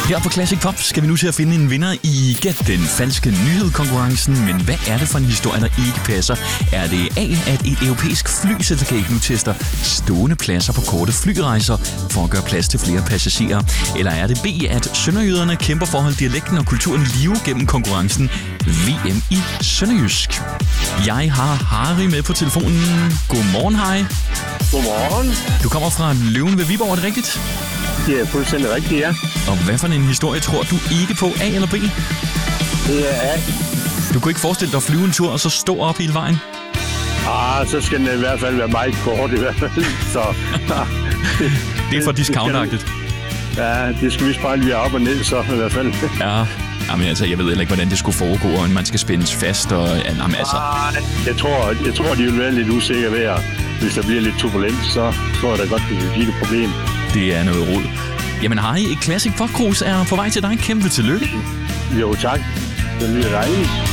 Her på Classic Pop skal vi nu til at finde en vinder i Gæt den falske nyhed-konkurrencen. Men hvad er det for en historie, der ikke passer? Er det A, at et europæisk flyselskab nu tester stående pladser på korte flyrejser for at gøre plads til flere passagerer? Eller er det B, at sønderjyderne kæmper for at holde dialekten og kulturen live gennem konkurrencen VM i Sønderjysk? Jeg har Harry med på telefonen. Godmorgen, Harry. Godmorgen. Du kommer fra Løven ved Viborg, er det rigtigt? Det er fuldstændig rigtigt, ja. Og hvad for en historie tror du ikke på, A eller B? Det er A. Du kunne ikke forestille dig at flyve en tur og så stå op hele vejen? Så skal den i hvert fald være meget kort i hvert fald. Så, det er for discountagtigt. Ja, det skal vi bare lige op og ned så i hvert fald. Ja. Jamen altså, jeg ved heller ikke, hvordan det skulle foregå, og man skal spændes fast, og jamen altså... Jeg tror, de vil være lidt usikre ved, at hvis der bliver lidt turbulent, så tror jeg da godt, det vil blive et problem. Det er noget rod. Jamen Harry, et Classic Pop Cruise er på vej til dig. Kæmpe tillykke. Jo, tak. Det lyder dejligt.